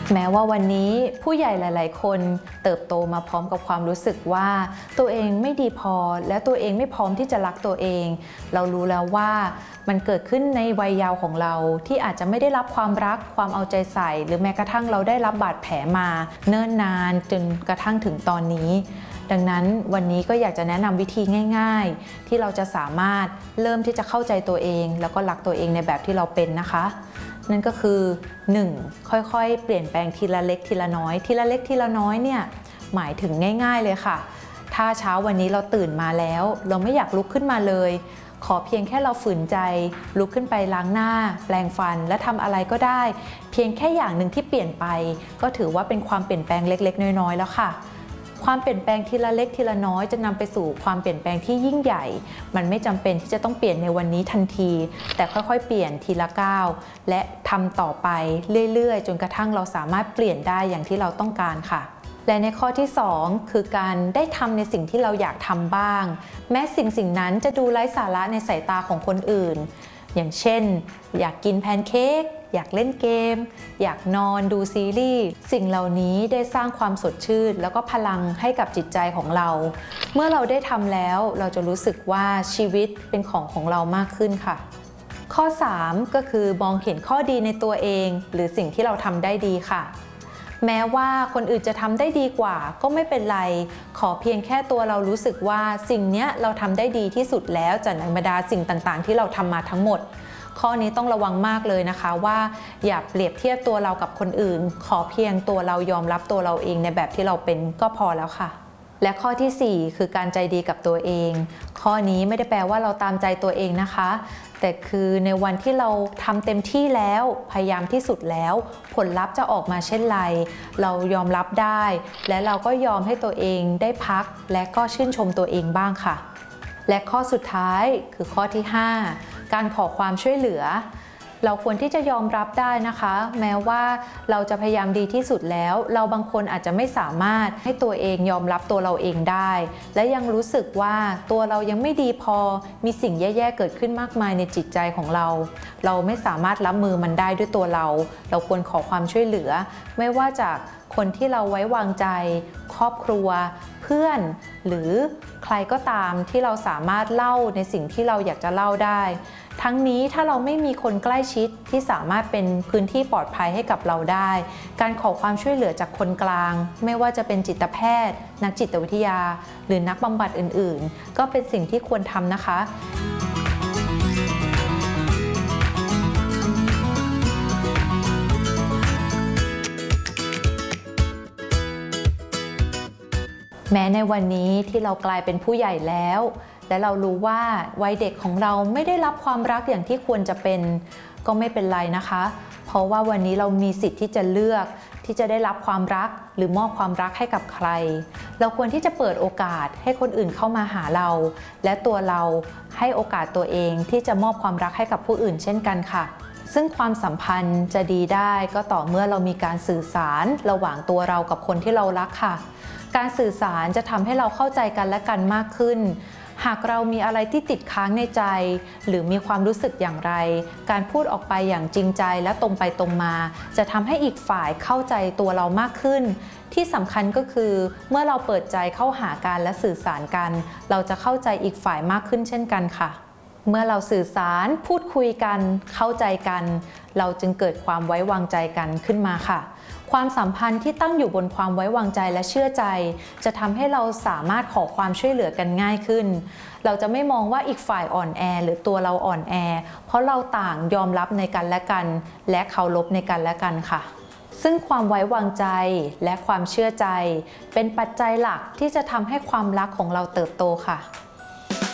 แม้ว่าวันนี้ผู้ใหญ่หลายๆคนเติบโตมาพร้อมกับความรู้สึกว่าตัวเองไม่ดีพอและตัวเองไม่พร้อมที่จะรักตัวเองเรารู้แล้วว่ามันเกิดขึ้นในวัยเยาว์ของเราที่อาจจะไม่ได้รับความรักความเอาใจใส่หรือแม้กระทั่งเราได้รับบาดแผลมาเนิ่นนานจนกระทั่งถึงตอนนี้ดังนั้นวันนี้ก็อยากจะแนะนำวิธีง่ายๆที่เราจะสามารถเริ่มที่จะเข้าใจตัวเองแล้วก็รักตัวเองในแบบที่เราเป็นนะคะนั่นก็คือ 1. ค่อยๆเปลี่ยนแปลงทีละเล็กทีละน้อยทีละเล็กทีละน้อยเนี่ยหมายถึงง่ายๆเลยค่ะถ้าเช้าวันนี้เราตื่นมาแล้วเราไม่อยากลุกขึ้นมาเลยขอเพียงแค่เราฝืนใจลุกขึ้นไปล้างหน้าแปรงฟันและทำอะไรก็ได้เพียงแค่อย่างหนึ่งที่เปลี่ยนไปก็ถือว่าเป็นความเปลี่ยนแปลงเล็กๆน้อยๆแล้วค่ะความเปลี่ยนแปลงทีละเล็กทีละน้อยจะนำไปสู่ความเปลี่ยนแปลงที่ยิ่งใหญ่มันไม่จำเป็นที่จะต้องเปลี่ยนในวันนี้ทันทีแต่ค่อยๆเปลี่ยนทีละก้าวและทำต่อไปเรื่อยๆจนกระทั่งเราสามารถเปลี่ยนได้อย่างที่เราต้องการค่ะและในข้อที่ 2 คือการได้ทำในสิ่งที่เราอยากทำบ้างแม้สิ่งนั้นจะดูไร้สาระในสายตาของคนอื่นอย่างเช่นอยากกินแพนเค้กอยากเล่นเกมอยากนอนดูซีรีส์สิ่งเหล่านี้ได้สร้างความสดชื่นแล้วก็พลังให้กับจิตใจของเราเมื่อเราได้ทำแล้วเราจะรู้สึกว่าชีวิตเป็นของเรามากขึ้นค่ะข้อ 3 ก็คือมองเห็นข้อดีในตัวเองหรือสิ่งที่เราทำได้ดีค่ะแม้ว่าคนอื่นจะทำได้ดีกว่าก็ไม่เป็นไรขอเพียงแค่ตัวเรารู้สึกว่าสิ่งเนี้ยเราทำได้ดีที่สุดแล้วจากบรรดาสิ่งต่างๆที่เราทำมาทั้งหมดข้อนี้ต้องระวังมากเลยนะคะว่าอย่าเปรียบเทียบตัวเรากับคนอื่นขอเพียงตัวเรายอมรับตัวเราเองในแบบที่เราเป็นก็พอแล้วค่ะและข้อที่ 4 คือการใจดีกับตัวเองข้อนี้ไม่ได้แปลว่าเราตามใจตัวเองนะคะแต่คือในวันที่เราทำเต็มที่แล้วพยายามที่สุดแล้วผลลัพธ์จะออกมาเช่นไรเรายอมรับได้และเราก็ยอมให้ตัวเองได้พักและก็ชื่นชมตัวเองบ้างค่ะและข้อสุดท้ายคือข้อที่ 5 การขอความช่วยเหลือเราควรที่จะยอมรับได้นะคะแม้ว่าเราจะพยายามดีที่สุดแล้วเราบางคนอาจจะไม่สามารถให้ตัวเองยอมรับตัวเราเองได้และยังรู้สึกว่าตัวเรายังไม่ดีพอมีสิ่งแย่ๆเกิดขึ้นมากมายในจิตใจของเราเราไม่สามารถรับมือมันได้ด้วยตัวเราควรขอความช่วยเหลือไม่ว่าจากคนที่เราไว้วางใจครอบครัวเพื่อนหรือใครก็ตามที่เราสามารถเล่าในสิ่งที่เราอยากจะเล่าได้ทั้งนี้ถ้าเราไม่มีคนใกล้ชิดที่สามารถเป็นพื้นที่ปลอดภัยให้กับเราได้การขอความช่วยเหลือจากคนกลางไม่ว่าจะเป็นจิตแพทย์นักจิตวิทยาหรือนักบำบัดอื่นๆก็เป็นสิ่งที่ควรทำนะคะแม้ในวันนี้ที่เรากลายเป็นผู้ใหญ่แล้วและเรารู้ว่าวัยเด็กของเราไม่ได้รับความรักอย่างที่ควรจะเป็นก็ไม่เป็นไรนะคะเพราะว่าวันนี้เรามีสิทธิ์ที่จะเลือกที่จะได้รับความรักหรือมอบความรักให้กับใครเราควรที่จะเปิดโอกาสให้คนอื่นเข้ามาหาเราและตัวเราให้โอกาสตัวเองที่จะมอบความรักให้กับผู้อื่นเช่นกันค่ะซึ่งความสัมพันธ์จะดีได้ก็ต่อเมื่อเรามีการสื่อสารระหว่างตัวเรากับคนที่เรารักค่ะการสื่อสารจะทำให้เราเข้าใจกันและกันมากขึ้นหากเรามีอะไรที่ติดค้างในใจหรือมีความรู้สึกอย่างไรการพูดออกไปอย่างจริงใจและตรงไปตรงมาจะทำให้อีกฝ่ายเข้าใจตัวเรามากขึ้นที่สำคัญก็คือเมื่อเราเปิดใจเข้าหากันและสื่อสารกันเราจะเข้าใจอีกฝ่ายมากขึ้นเช่นกันค่ะเมื่อเราสื่อสารพูดคุยกันเข้าใจกันเราจึงเกิดความไว้วางใจกันขึ้นมาค่ะความสัมพันธ์ที่ตั้งอยู่บนความไว้วางใจและเชื่อใจจะทำให้เราสามารถขอความช่วยเหลือกันง่ายขึ้นเราจะไม่มองว่าอีกฝ่ายอ่อนแอหรือตัวเราอ่อนแอเพราะเราต่างยอมรับในกันและกันและเคารพในกันและกันค่ะซึ่งความไว้วางใจและความเชื่อใจเป็นปัจจัยหลักที่จะทำให้ความรักของเราเติบโตค่ะ